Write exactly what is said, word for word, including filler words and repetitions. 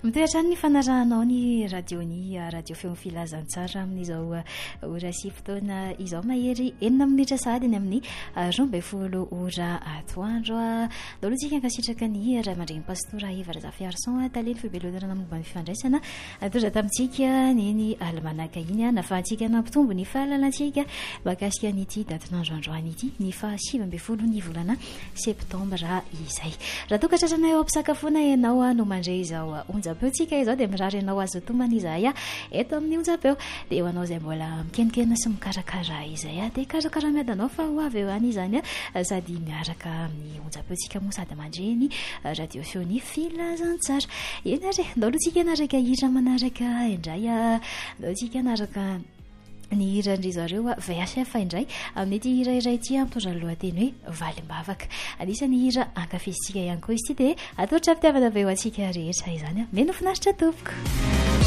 Mitoetra ny fanarahanao ny radiony radio feo filazantsara amin'izao ora sy fotoana izao mahery enina minitra sahady ny amin'ny roa ambin'ny folo ora atoandro dolotsika ankasitraka ny ray aman-dreny pastora Eva Razafiarson taleny fibelodana momba ny fifandraisana toza tamintsika neny almanaka iny nafahantsika nampitombo ny fahalalantsika bakasika nyity datin'androandroany ity ny faha sivy ambin'ny folo ny volana septambra izay raha toka tratrana eo ampisakafoana ianao no mandray izao onjapeo tsika izao dia mirary ianao azo tomana izay a eto amin'ny onjapeo dia ho anao izay mbola mikenikena sy mikarakara izay a dia karakara miadanao fa ho avy eo any izany a sady miaraka amin'ny onjapeo tsika moa sady mandreny radio feo ny filazantsara eny ary ndaolotsika anaraka hira manaraka indray a ndaolotsika anaraka ny hira ndry zareo V H F indray amin'ity hira iray ity mitondra ny lohateny hoe valimbavaka anisan'ny hira ankafizitsika ihany koa izy ity dia atao trapitiavana avy eo antsika rehetra izany a meno finaritra tompoko.